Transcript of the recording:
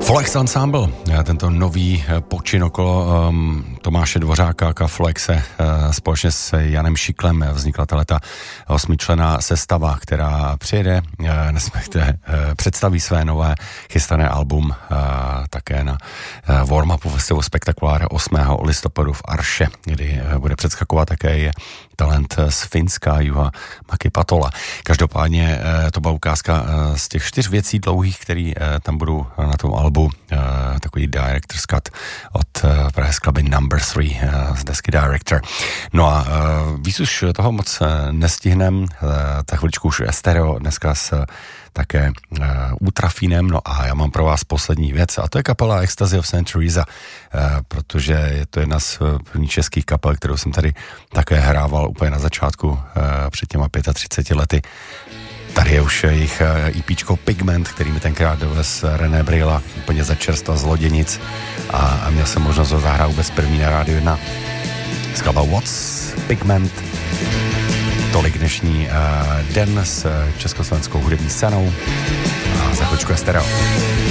Flex Ensemble, tento nový počin okolo Tomáše Dvořáka Flexe společně s Janem Šiklem vznikla ta 8členná sestava, která přijede, představí své nové chystané album také na warm-upu festivalu Spektakulár 8. listopadu v Arše, kdy bude předskakovat také je talent z Finska, Juha Maki Patola. Každopádně to byla ukázka z těch 4 věcí dlouhých, který tam budou na tom albu, takový director's cut od právě skladby Number 3 z desky Director. No a víc už toho moc nestihnem, tak chviličku už stereo dneska s také Ultrafinem, no a já mám pro vás poslední věc a to je kapela Ecstasy of St. Teresa, protože je to jedna z prvních českých kapel, kterou jsem tady také hrával úplně na začátku před těma 35 lety. Tady je už jejich EPčko Pigment, který mi tenkrát dovez René Brejla úplně za čerstva z Loděnic a měl jsem možnost ho zahrát vůbec první na Rádiu 1. Skladba What's Pigment. Tolik dnešní den s československou hudební scénou a za chvíličku je stereo.